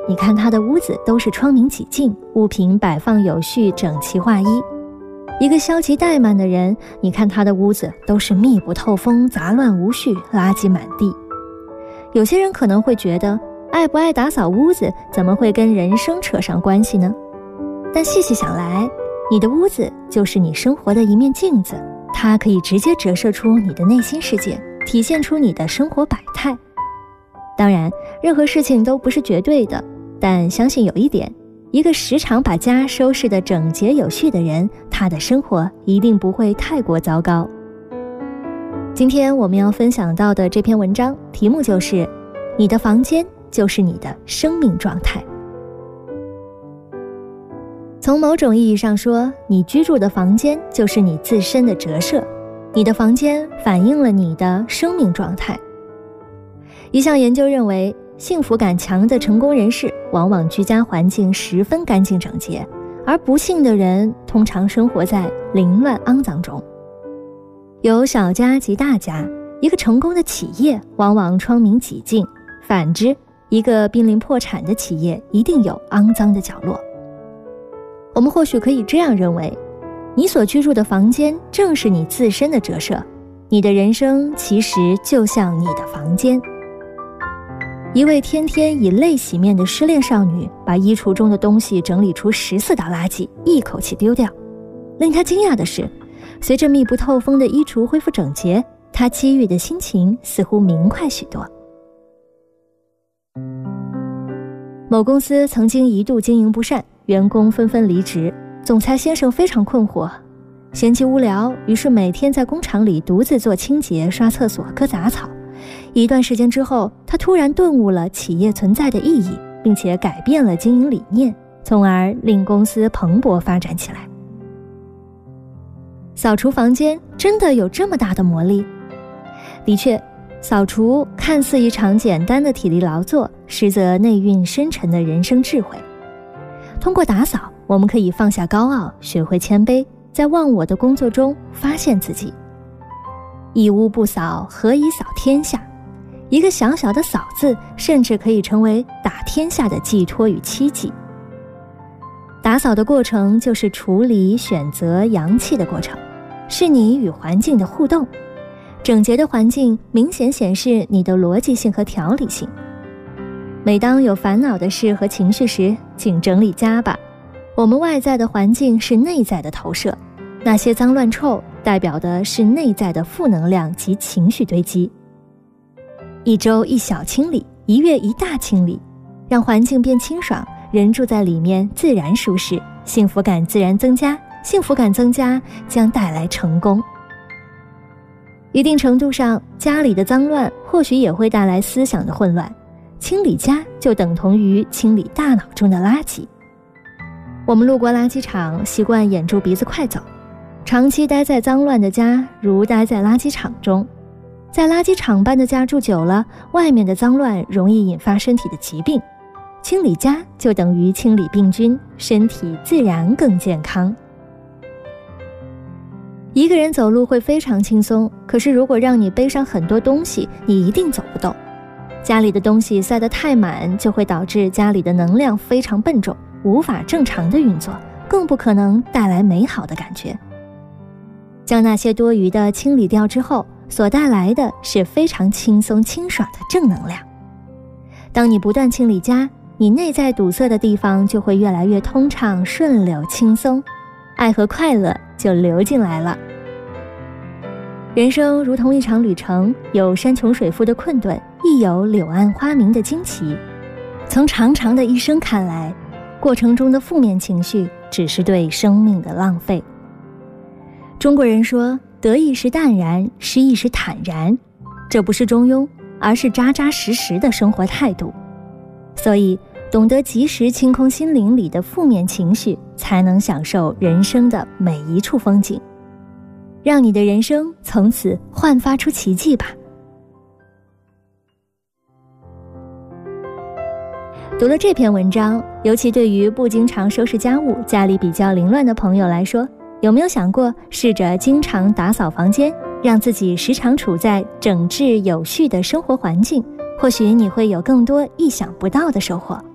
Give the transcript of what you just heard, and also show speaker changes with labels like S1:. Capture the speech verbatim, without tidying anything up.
S1: 你看他的屋子都是窗明几净，物品摆放有序，整齐划一。一个消极怠慢的人，你看他的屋子都是密不透风，杂乱无序，垃圾满地。有些人可能会觉得，爱不爱打扫屋子怎么会跟人生扯上关系呢？但细细想来，你的屋子就是你生活的一面镜子，它可以直接折射出你的内心世界，体现出你的生活百态。当然，任何事情都不是绝对的，但相信有一点，一个时常把家收拾得整洁有序的人，他的生活一定不会太过糟糕。今天我们要分享到的这篇文章题目就是你的房间就是你的生命状态。从某种意义上说，你居住的房间就是你自身的折射，你的房间反映了你的生命状态。一项研究认为，幸福感强的成功人士往往居家环境十分干净整洁，而不幸的人通常生活在凌乱肮脏中。有小家及大家，一个成功的企业往往窗明几净，反之，一个濒临破产的企业一定有肮脏的角落。我们或许可以这样认为，你所居住的房间正是你自身的折射，你的人生其实就像你的房间。一位天天以泪洗面的失恋少女，把衣橱中的东西整理出十四袋垃圾，一口气丢掉。令她惊讶的是，随着密不透风的衣橱恢复整洁，她机遇的心情似乎明快许多。某公司曾经一度经营不善，员工纷纷离职，总裁先生非常困惑，闲极无聊，于是每天在工厂里独自做清洁、刷厕所、割杂草。一段时间之后，他突然顿悟了企业存在的意义，并且改变了经营理念，从而令公司蓬勃发展起来。扫除房间真的有这么大的魔力？的确，扫除看似一场简单的体力劳作，实则内蕴深沉的人生智慧。通过打扫，我们可以放下高傲，学会谦卑，在忘我的工作中发现自己。一屋不扫，何以扫天下？一个小小的扫字，甚至可以成为打天下的寄托与期冀。打扫的过程就是处理、选择、扬弃的过程，是你与环境的互动。整洁的环境明显显示你的逻辑性和条理性。每当有烦恼的事和情绪时，请整理家吧。我们外在的环境是内在的投射，那些脏乱臭代表的是内在的负能量及情绪堆积。一周一小清理，一月一大清理，让环境变清爽，人住在里面自然舒适，幸福感自然增加，幸福感增加将带来成功。一定程度上，家里的脏乱或许也会带来思想的混乱，清理家就等同于清理大脑中的垃圾。我们路过垃圾场，习惯眼住鼻子快走，长期待在脏乱的家，如待在垃圾场中。在垃圾场般的家住久了，外面的脏乱容易引发身体的疾病。清理家就等于清理病菌，身体自然更健康。一个人走路会非常轻松，可是如果让你背上很多东西，你一定走不动。家里的东西塞得太满，就会导致家里的能量非常笨重，无法正常的运作，更不可能带来美好的感觉。将那些多余的清理掉之后，所带来的是非常轻松清爽的正能量。当你不断清理家，你内在堵塞的地方就会越来越通畅、顺流、轻松，爱和快乐就流进来了。人生如同一场旅程，有山穷水复的困顿，亦有柳暗花明的惊奇。从长长的一生看来，过程中的负面情绪只是对生命的浪费。中国人说，得意时淡然，失意时坦然，这不是中庸，而是扎扎实实的生活态度。所以懂得及时清空心灵里的负面情绪，才能享受人生的每一处风景，让你的人生从此焕发出奇迹吧。读了这篇文章，尤其对于不经常收拾家务、家里比较凌乱的朋友来说，有没有想过试着经常打扫房间，让自己时常处在整治有序的生活环境？或许你会有更多意想不到的收获。